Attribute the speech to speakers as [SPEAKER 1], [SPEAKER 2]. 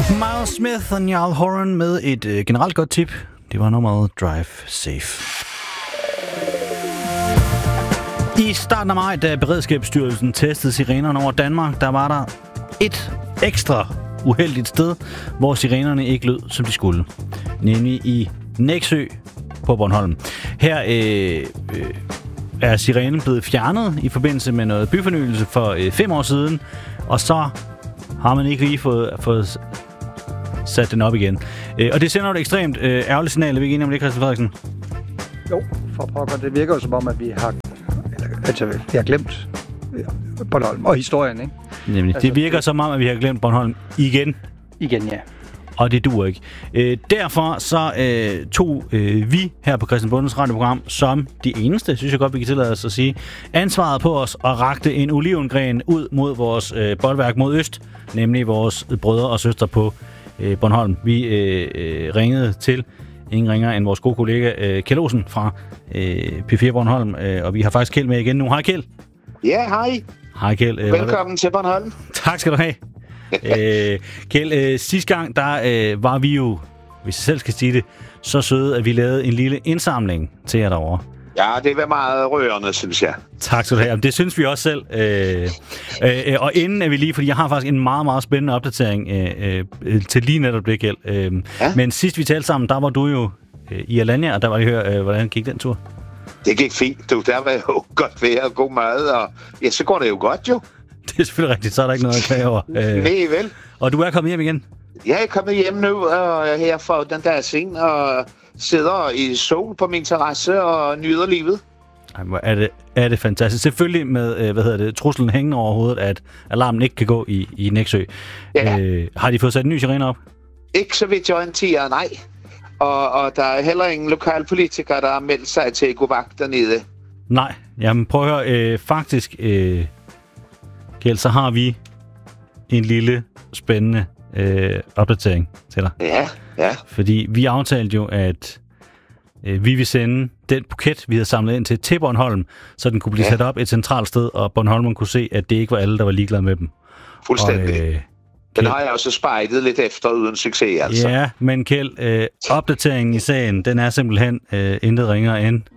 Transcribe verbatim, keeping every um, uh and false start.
[SPEAKER 1] Miles Smith og Niall Horan med et øh, generelt godt tip. Det var nummeret Drive Safe. I starten af maj, da Beredskabsstyrelsen testede sirenerne over Danmark, der var der et ekstra uheldigt sted, hvor sirenerne ikke lød, som de skulle. Nemlig i Nexø på Bornholm. Her øh, øh, er sirenen blevet fjernet i forbindelse med noget byfornyelse for øh, fem år siden, og så har man ikke lige fået, fået sat den op igen. Øh, og det sender et ekstremt øh, ærgerligt signal. Er vi ikke enige om det, Christian Frederiksen?
[SPEAKER 2] Jo, for pokker. Det virker jo som om, at vi har, eller, altså, vi har glemt Bornholm og historien, ikke?
[SPEAKER 1] Nemlig. Altså, det virker som om, at vi har glemt Bornholm igen.
[SPEAKER 2] Igen, ja.
[SPEAKER 1] Og det duer ikke. Øh, derfor så øh, tog øh, vi her på Christian Bondes radioprogram, som de eneste, synes jeg godt, vi kan tillade os at sige, ansvaret på os og rakte en olivengren ud mod vores øh, boldværk mod øst, nemlig vores brødre og søstre på øh, Bornholm. Vi øh, øh, ringede til ingen ringer end vores gode kollega øh, Kjeld Olsen fra øh, P fire Bornholm, øh, og vi har faktisk Kjeld med igen nu. Hej Kjeld.
[SPEAKER 3] Ja, hej.
[SPEAKER 1] Hej Kjeld. Øh,
[SPEAKER 3] Velkommen til Bornholm.
[SPEAKER 1] Tak skal du have. øh, Kjeld, øh, sidste gang, der øh, var vi jo, hvis jeg selv skal sige det, så søde, at vi lavede en lille indsamling til jer derovre.
[SPEAKER 3] Ja, det var meget rørende, synes jeg.
[SPEAKER 1] Tak skal du have. Det synes vi også selv. Øh, øh, og inden er vi lige, fordi jeg har faktisk en meget, meget spændende opdatering øh, øh, til lige netop det, Kjeld. Øh, ja? Men sidst vi talte sammen, der var du jo øh, i Alanya, og der var jeg høre, øh, hvordan gik den tur?
[SPEAKER 3] Det gik fint, du. Der var jo godt vejr og god mad, og ja, så går det jo godt, jo.
[SPEAKER 1] Det er selvfølgelig rigtigt, så er der ikke noget at klage over. Øh,
[SPEAKER 3] Nej, vel.
[SPEAKER 1] Og du er kommet hjem igen?
[SPEAKER 3] Jeg er kommet hjem nu, og er her for den der scene, og sidder i sol på min terrasse og nyder livet.
[SPEAKER 1] Ej, er det, er det fantastisk. Selvfølgelig med, hvad hedder det, truslen hængende over hovedet, at alarmen ikke kan gå i, i Nexø.
[SPEAKER 3] Ja.
[SPEAKER 1] Øh, har de fået sat en ny sirene op?
[SPEAKER 3] Ikke så vidt jeg orienterer, nej. Og, og der er heller ingen lokalpolitikere, der har meldt sig til at gå vagt dernede.
[SPEAKER 1] Nej, jamen prøv at høre. Øh, faktisk, øh, Kjeld, så har vi en lille spændende øh, opdatering til dig.
[SPEAKER 3] Ja, ja.
[SPEAKER 1] Fordi vi aftalte jo, at øh, vi vil sende den buket, vi havde samlet ind til, til Bornholm, så den kunne blive ja. sat op et centralt sted, og Bornholm kunne se, at det ikke var alle, der var ligeglade med dem.
[SPEAKER 3] Fuldstændig. Og, øh,
[SPEAKER 1] Kjeld,
[SPEAKER 3] den har jeg også spejdet lidt efter uden succes, altså.
[SPEAKER 1] Ja, men Kjeld, øh, opdateringen i sagen, den er simpelthen øh, intet ringere end